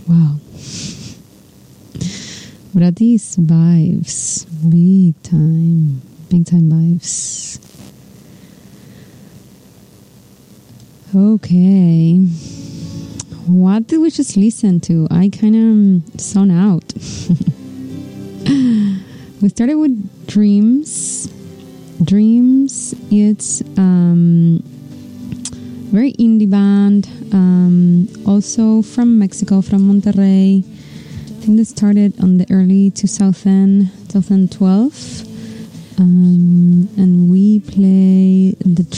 Wow. Bratis vibes. Big time. Big time vibes. Okay. What did we just listen to? I kind of zoned out. We started with Dreams. Dreams, it's very indie band, also from Mexico, from Monterrey. I think they started on the early 2012. And we play the